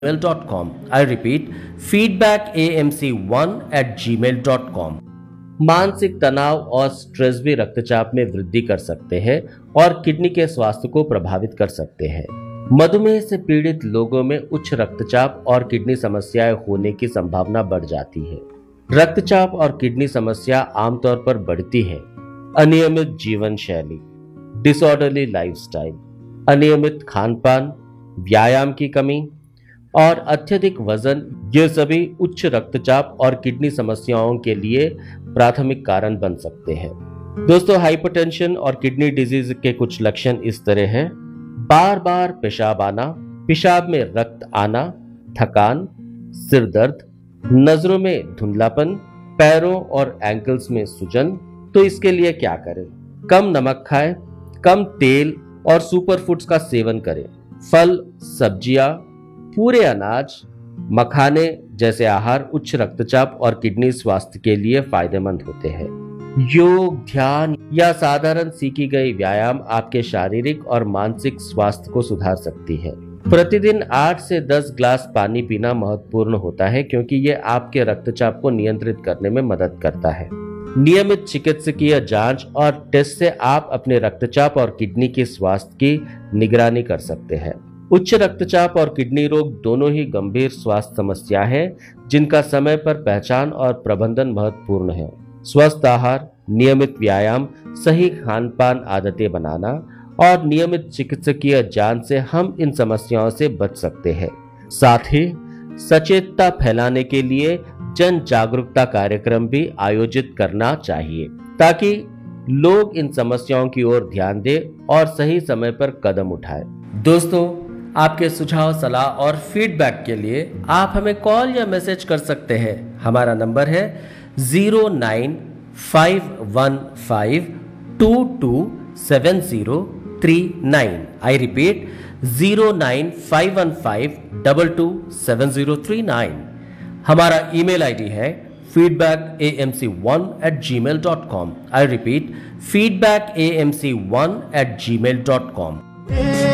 gmail.com. I repeat, feedbackamc1@gmail.com. मानसिक तनाव और स्ट्रेस भी रक्तचाप में वृद्धि कर सकते हैं और किडनी के स्वास्थ्य को प्रभावित कर सकते हैं। मधुमेह से पीड़ित लोगों में उच्च रक्तचाप और किडनी समस्याएं होने की संभावना बढ़ जाती है। रक्तचाप और किडनी समस्या आमतौर पर बढ़ती है। अनियमित जीवन शैली, डिसऑर्डरली लाइफस्टाइल, अनियमित खान-पान, व्यायाम की कमी और अत्यधिक वजन, ये सभी उच्च रक्तचाप और किडनी समस्याओं के लिए प्राथमिक कारण बन सकते हैं। दोस्तों, हाइपरटेंशन और किडनी डिजीज के कुछ लक्षण इस तरह हैं: बार बार पेशाब आना, पेशाब में रक्त आना, थकान, सिर दर्द, नजरों में धुंधलापन, पैरों और एंकल्स में सूजन। तो इसके लिए क्या करें? कम नमक खाएं, कम तेल और सुपरफूड्स का सेवन करें। फल, सब्जियां, पूरे अनाज, मखाने जैसे आहार उच्च रक्तचाप और किडनी स्वास्थ्य के लिए फायदेमंद होते हैं। योग, ध्यान या साधारण सीखी गई व्यायाम आपके शारीरिक और मानसिक स्वास्थ्य को सुधार सकती है। प्रतिदिन 8 से 10 ग्लास पानी पीना महत्वपूर्ण होता है, क्योंकि यह आपके रक्तचाप को नियंत्रित करने में मदद करता है। नियमित चिकित्सकीय जांच और टेस्ट से आप अपने रक्तचाप और किडनी के स्वास्थ्य की निगरानी कर सकते हैं। उच्च रक्तचाप और किडनी रोग दोनों ही गंभीर स्वास्थ्य समस्या है, जिनका समय पर पहचान और प्रबंधन महत्वपूर्ण है। स्वस्थ आहार, नियमित व्यायाम, सही खान-पान आदतें बनाना और नियमित चिकित्सकीय जांच से हम इन समस्याओं से बच सकते हैं। साथ ही सचेतता फैलाने के लिए जन जागरूकता कार्यक्रम भी आयोजित करना चाहिए, ताकि लोग इन समस्याओं की ओर ध्यान दें और सही समय पर कदम उठाएं। दोस्तों, आपके सुझाव, सलाह और फीडबैक के लिए आप हमें कॉल या मैसेज कर सकते हैं। हमारा नंबर है 09515227039। I repeat, 09515227039। हमारा ईमेल आईडी है feedbackamc1@gmail.com. I repeat, feedbackamc1@gmail.com.